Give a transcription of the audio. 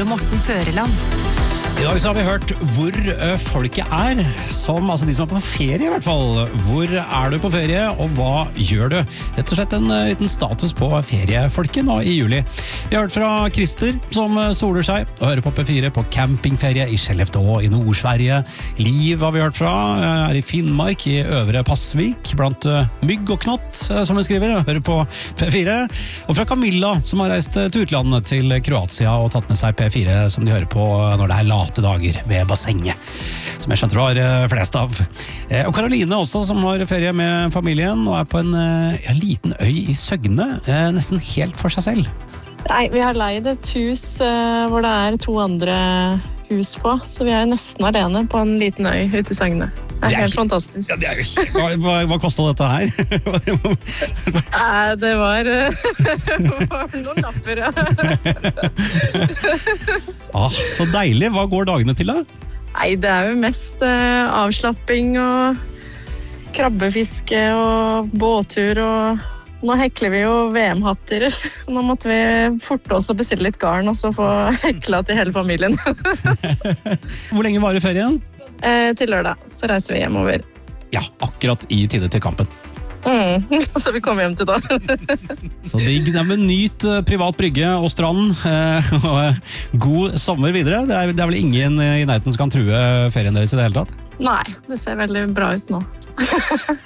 Ole Morten Føreland. I dag så har vi hørt hvor folket som, altså de som på ferie I hvert fall. Hvor du på ferie, og hva gjør du? Rett og slett en liten status på feriefolket nå I juli. Vi har hørt fra Christer, som soler seg, og hører på P4 på campingferie I Skellefteå I Nord-Sverige. Liv har vi hørt fra, I Finnmark, I Øvre Passvik, blant mygg og knott, som vi skriver, og hører på P4. Og fra Camilla, som har reist til utlandet til Kroatia, og tatt med seg P4, som de hører på når det late dager ved bassenget, som jeg skjønner du har flest av. Og Karoline også, som har ferie med familien, og på en liten øy I Søgne, nesten helt for seg selv. Nei, vi har leid et hus hvor det 2 andre hus på, så vi nesten alene på en liten øy ute I Søgne. Det helt fantastisk. Ja, det jo hva kostet dette her? Det var noen napper, så deilig. Hva går dagene til da? Nei, det jo mest avslapping og krabbefiske og båttur og nå hekler vi jo VM-hatter. Nå måtte vi forte oss og bestille litt garn og så få hekla til hele familien. Hvor lenge var ferien? Til lørdag, så reiser vi hjemover. Ja, akkurat I tide til kampen. Så vi kommer hjem til da. Så digg, men nyt privat brygge og strand, og god sommer videre. Det vel ingen I nærheten som kan true ferien deres I det hele tatt? Nei, det ser veldig bra ut nå.